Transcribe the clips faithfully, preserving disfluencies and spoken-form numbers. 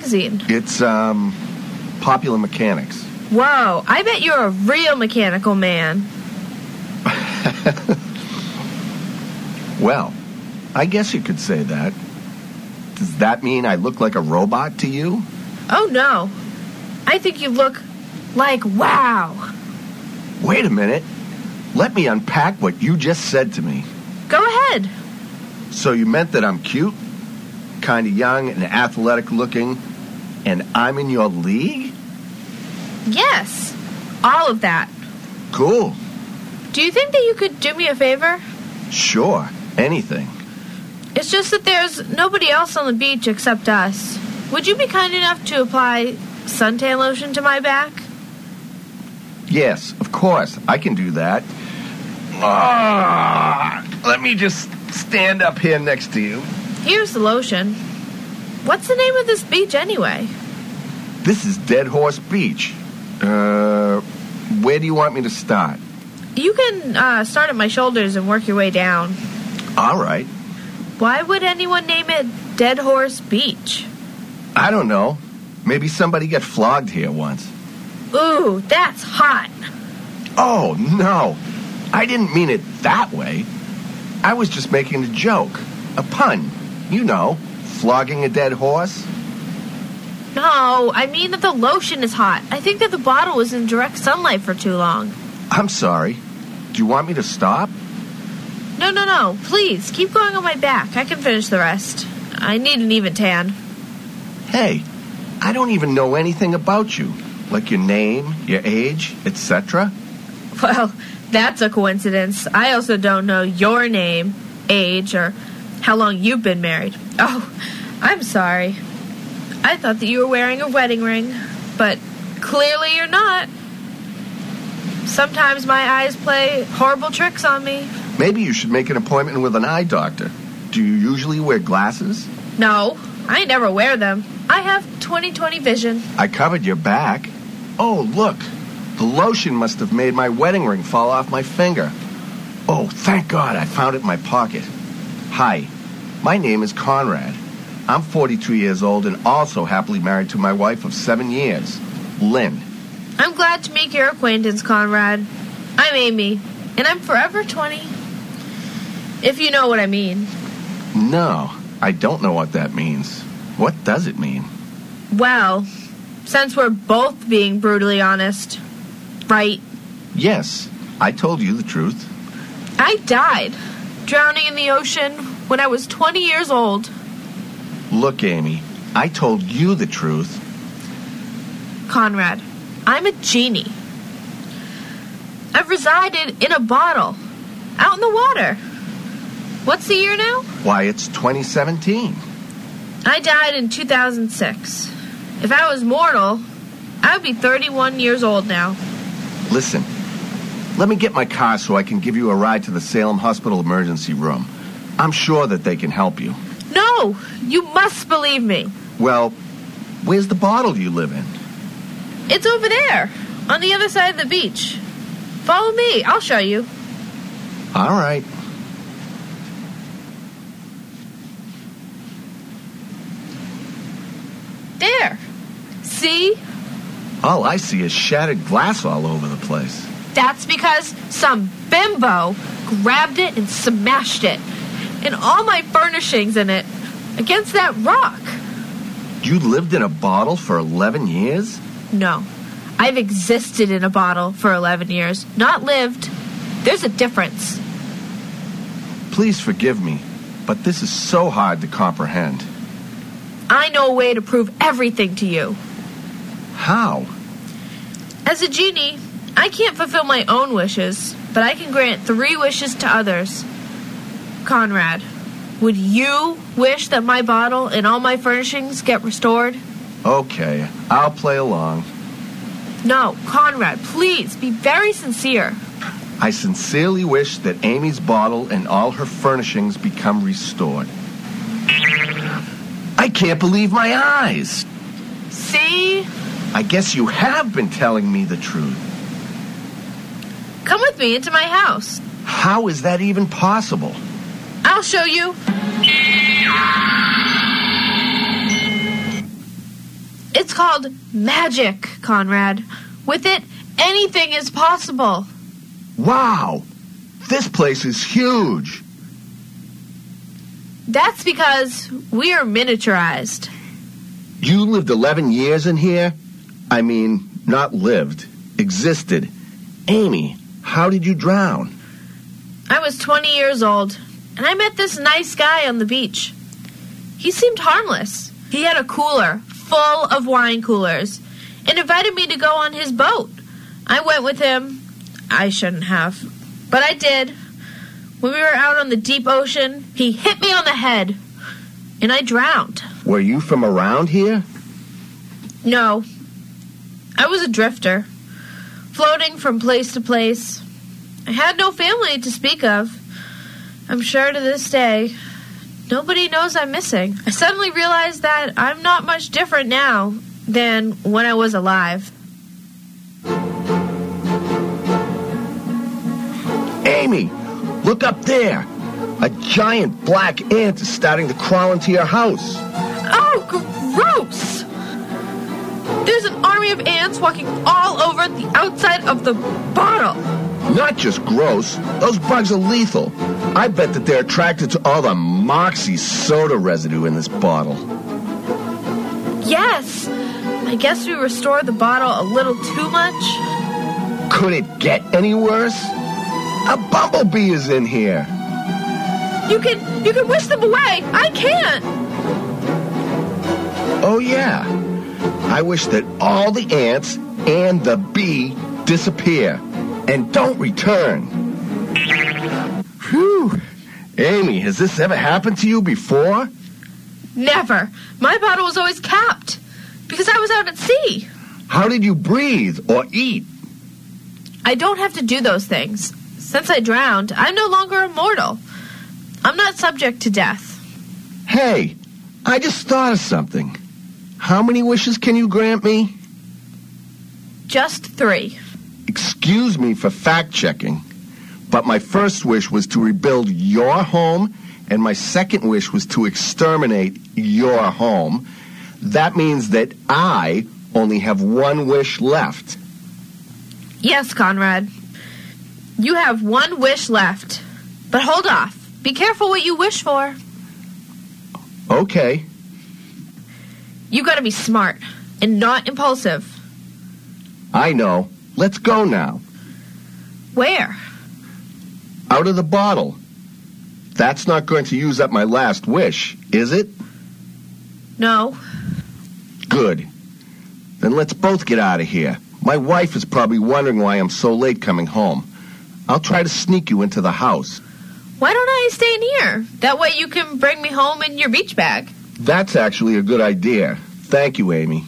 magazine? It's, um, Popular Mechanics. Whoa, I bet you're a real mechanical man. Well, I guess you could say that. Does that mean I look like a robot to you? Oh, no. I think you look like wow. Wait a minute. Let me unpack what you just said to me. Go ahead. So you meant that I'm cute, kind of young and athletic looking, and I'm in your league? Yes, all of that. Cool. Do you think that you could do me a favor? Sure, anything. It's just that there's nobody else on the beach except us. Would you be kind enough to apply suntan lotion to my back? Yes, of course, I can do that. Ah, let me just stand up here next to you. Here's the lotion. What's the name of this beach anyway? This is Dead Horse Beach. Uh, where do you want me to start? You can uh, start at my shoulders and work your way down. All right. Why would anyone name it Dead Horse Beach? I don't know. Maybe somebody got flogged here once. Ooh, that's hot. Oh, no. I didn't mean it that way. I was just making a joke. A pun. You know, flogging a dead horse. No, I mean that the lotion is hot. I think that the bottle was in direct sunlight for too long. I'm sorry. Do you want me to stop? No, no, no. Please, keep going on my back. I can finish the rest. I need an even tan. Hey, I don't even know anything about you. Like your name, your age, et cetera. Well, that's a coincidence. I also don't know your name, age, or how long you've been married. Oh, I'm sorry. I thought that you were wearing a wedding ring, but clearly you're not. Sometimes my eyes play horrible tricks on me. Maybe you should make an appointment with an eye doctor. Do you usually wear glasses? No, I never wear them. I have twenty twenty vision. I covered your back. Oh, look. The lotion must have made my wedding ring fall off my finger. Oh, thank God I found it in my pocket. Hi, my name is Conrad. I'm forty-two years old and also happily married to my wife of seven years, Lynn. I'm glad to make your acquaintance, Conrad. I'm Amy, and I'm forever twenty. If you know what I mean. No, I don't know what that means. What does it mean? Well, since we're both being brutally honest, right? Yes, I told you the truth. I died, drowning in the ocean when I was twenty years old. Look, Amy, I told you the truth. Conrad, I'm a genie. I've resided in a bottle, out in the water. What's the year now? Why, it's twenty seventeen. I died in two thousand six. If I was mortal, I would be thirty-one years old now. Listen, let me get my car so I can give you a ride to the Salem Hospital emergency room. I'm sure that they can help you. No, you must believe me. Well, where's the bottle you live in? It's over there, on the other side of the beach. Follow me, I'll show you. All right. There. See? All I see is shattered glass all over the place. That's because some bimbo grabbed it and smashed it, and all my furnishings in it, against that rock. You lived in a bottle for eleven years? No. I've existed in a bottle for eleven years, not lived. There's a difference. Please forgive me, but this is so hard to comprehend. I know a way to prove everything to you. How? As a genie, I can't fulfill my own wishes, but I can grant three wishes to others. Conrad, would you wish that my bottle and all my furnishings get restored? Okay, I'll play along. No, Conrad, please, be very sincere. I sincerely wish that Amy's bottle and all her furnishings become restored. I can't believe my eyes. See? I guess you have been telling me the truth. Come with me into my house. How is that even possible? I'll show you. It's called magic, Conrad. With it, anything is possible. Wow! This place is huge. That's because we are miniaturized. You lived eleven years in here? I mean, not lived, existed. Amy, how did you drown? I was twenty years old, and I met this nice guy on the beach. He seemed harmless. He had a cooler full of wine coolers and invited me to go on his boat. I went with him. I shouldn't have, but I did. When we were out on the deep ocean, he hit me on the head, and I drowned. Were you from around here? No. I was a drifter, floating from place to place. I had no family to speak of. I'm sure to this day, nobody knows I'm missing. I suddenly realized that I'm not much different now than when I was alive. Amy, look up there. A giant black ant is starting to crawl into your house. Oh, gross! There's an army of ants walking all over the outside of the bottle. Not just gross. Those bugs are lethal. I bet that they're attracted to all the Moxie soda residue in this bottle. Yes. I guess we restored the bottle a little too much. Could it get any worse? A bumblebee is in here. You can you can wish them away. I can't. Oh, yeah. I wish that all the ants and the bee disappear and don't return. Whew. Amy, has this ever happened to you before? Never. My bottle was always capped because I was out at sea. How did you breathe or eat? I don't have to do those things. Since I drowned, I'm no longer immortal. I'm not subject to death. Hey, I just thought of something. How many wishes can you grant me? Just three. Excuse me for fact-checking, but my first wish was to rebuild your home, and my second wish was to exterminate your home. That means that I only have one wish left. Yes, Conrad. You have one wish left. But hold off. Be careful what you wish for. Okay. You gotta be smart and not impulsive. I know. Let's go now. Where? Out of the bottle. That's not going to use up my last wish, is it? No. Good. Then let's both get out of here. My wife is probably wondering why I'm so late coming home. I'll try to sneak you into the house. Why don't I stay in here? That way you can bring me home in your beach bag. That's actually a good idea. Thank you, Amy.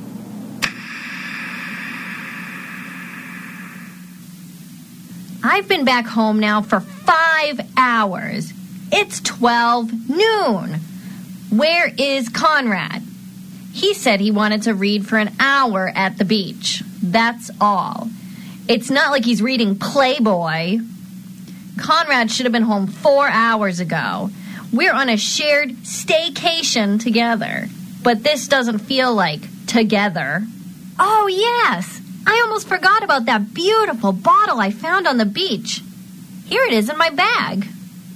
I've been back home now for five hours. It's twelve noon. Where is Conrad? He said he wanted to read for an hour at the beach. That's all. It's not like he's reading Playboy. Conrad should have been home four hours ago. We're on a shared staycation together. But this doesn't feel like together. Oh, yes. I almost forgot about that beautiful bottle I found on the beach. Here it is in my bag.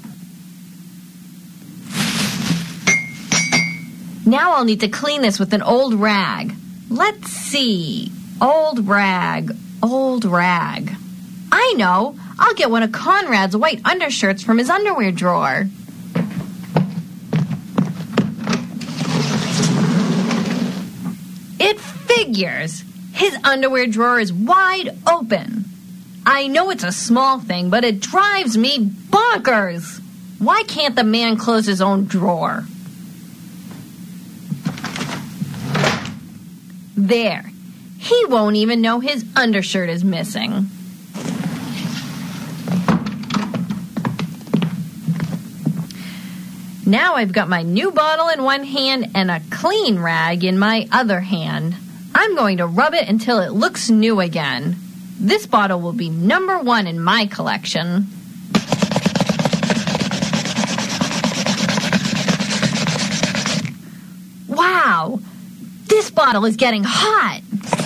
Now I'll need to clean this with an old rag. Let's see. Old rag, old rag. I know. I'll get one of Conrad's white undershirts from his underwear drawer. It figures. His underwear drawer is wide open. I know it's a small thing, but it drives me bonkers. Why can't the man close his own drawer? There. He won't even know his undershirt is missing. Now I've got my new bottle in one hand and a clean rag in my other hand. I'm going to rub it until it looks new again. This bottle will be number one in my collection. Wow! This bottle is getting hot.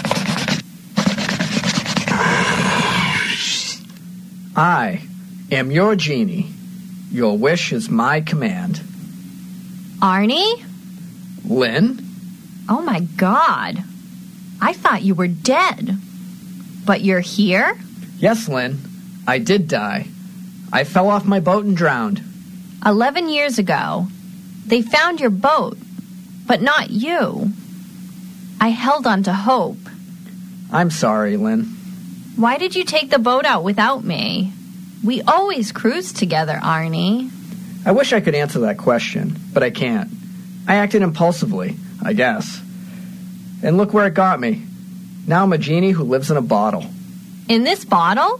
I am your genie. Your wish is my command. Arnie? Lynn? Oh my God. I thought you were dead. But you're here? Yes, Lynn. I did die. I fell off my boat and drowned. Eleven years ago, they found your boat, but not you. I held on to hope. I'm sorry, Lynn. Why did you take the boat out without me? We always cruised together, Arnie. I wish I could answer that question, but I can't. I acted impulsively, I guess. And look where it got me. Now I'm a genie who lives in a bottle. In this bottle?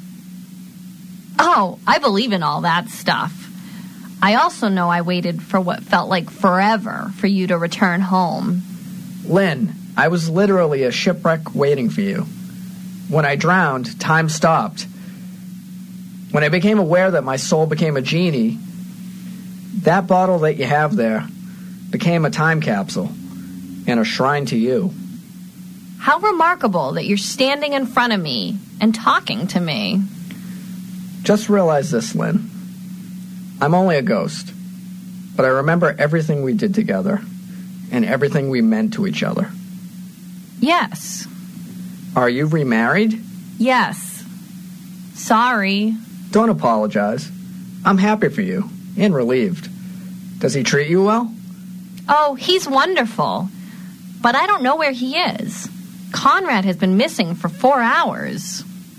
Oh, I believe in all that stuff. I also know I waited for what felt like forever for you to return home. Lynn, I was literally a shipwreck waiting for you. When I drowned, time stopped. When I became aware that my soul became a genie, that bottle that you have there became a time capsule and a shrine to you. How remarkable that you're standing in front of me and talking to me. Just realize this, Lynn. I'm only a ghost, but I remember everything we did together and everything we meant to each other. Yes. Are you remarried? Yes. Sorry. Don't apologize. I'm happy for you and relieved. Does he treat you well? Oh, he's wonderful. But I don't know where he is. Conrad has been missing for four hours.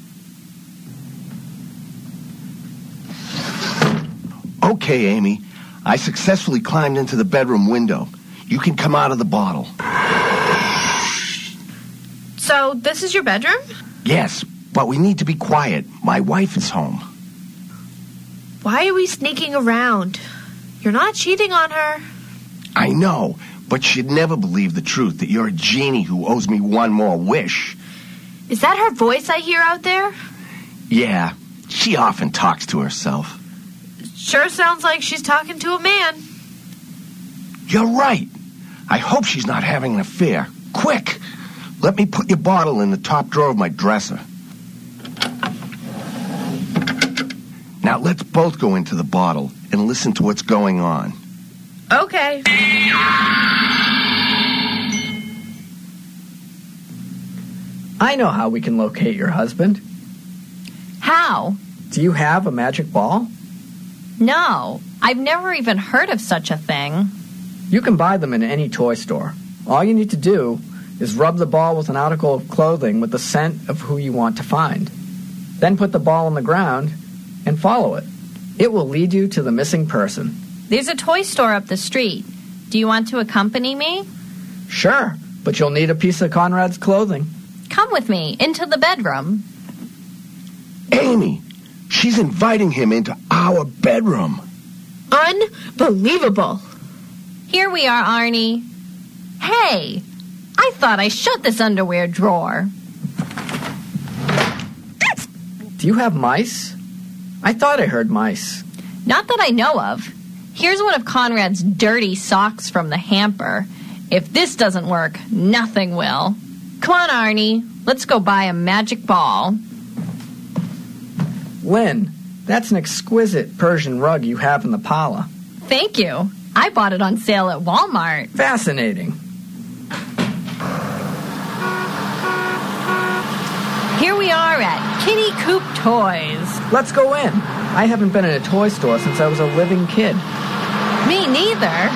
Okay, Amy. I successfully climbed into the bedroom window. You can come out of the bottle. So, this is your bedroom? Yes, but we need to be quiet. My wife is home. Why are we sneaking around? You're not cheating on her. I know, but she'd never believe the truth that you're a genie who owes me one more wish. Is that her voice I hear out there? Yeah, she often talks to herself. Sure sounds like she's talking to a man. You're right. I hope she's not having an affair. Quick! Let me put your bottle in the top drawer of my dresser. Now let's both go into the bottle and listen to what's going on. Okay. I know how we can locate your husband. How? Do you have a magic ball? No, I've never even heard of such a thing. You can buy them in any toy store. All you need to do is rub the ball with an article of clothing with the scent of who you want to find. Then put the ball on the ground and follow it. It will lead you to the missing person. There's a toy store up the street. Do you want to accompany me? Sure, but you'll need a piece of Conrad's clothing. Come with me into the bedroom. Amy, she's inviting him into our bedroom. Unbelievable. Here we are, Arnie. Hey, I thought I shut this underwear drawer. Do you have mice? I thought I heard mice. Not that I know of. Here's one of Conrad's dirty socks from the hamper. If this doesn't work, nothing will. Come on, Arnie. Let's go buy a magic ball. Lynn, that's an exquisite Persian rug you have in the parlor. Thank you. I bought it on sale at Walmart. Fascinating. Here we are at Kitty Coop Toys. Let's go in. I haven't been in a toy store since I was a living kid. Me neither.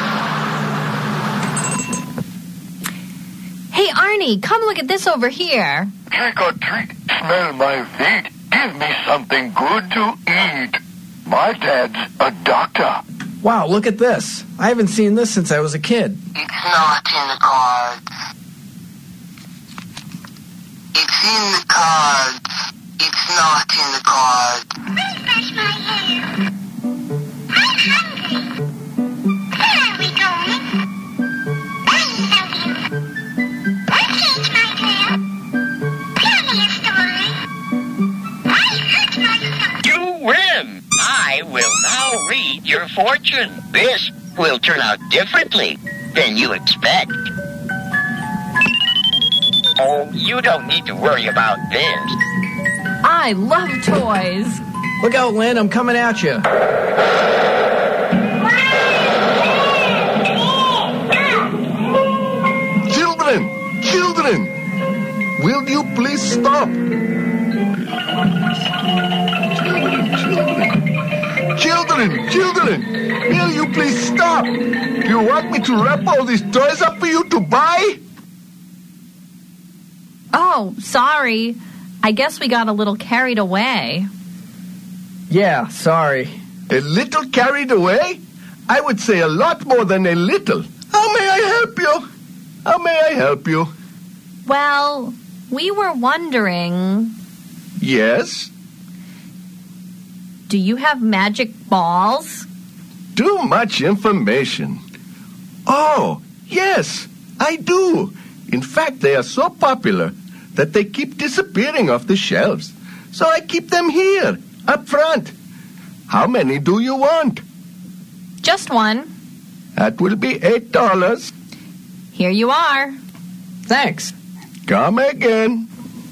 Hey, Arnie, come look at this over here. Trick or treat, smell my feet. Give me something good to eat. My dad's a doctor. Wow, look at this. I haven't seen this since I was a kid. It's not in the cards. It's in the cards. It's not in the cards. Refresh my hair. I'm hungry. Where are we going? I'm Elvin. I changed my tail. Tell me a story. I hurt myself. You win! I will now read your fortune. This will turn out differently than you expect. Oh, you don't need to worry about this. I love toys. Look out, Lynn, I'm coming at you. Children! Children! Will you please stop? Children! Children! Will you please stop? Do you want me to wrap all these toys up for you to buy? Oh, sorry. I guess we got a little carried away. Yeah, sorry. A little carried away? I would say a lot more than a little. How may I help you? How may I help you? Well, we were wondering, Yes? do you have magic balls? Too much information. Oh, yes, I do. In fact, they are so popular that they keep disappearing off the shelves. So I keep them here, up front. How many do you want? Just one. That will be eight dollars. Here you are. Thanks. Come again.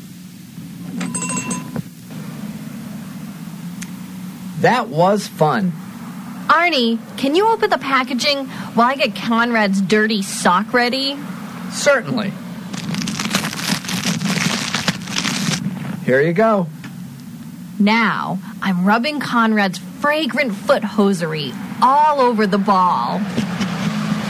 That was fun. Arnie, can you open the packaging while I get Conrad's dirty sock ready? Certainly. Here you go. Now, I'm rubbing Conrad's fragrant foot hosiery all over the ball.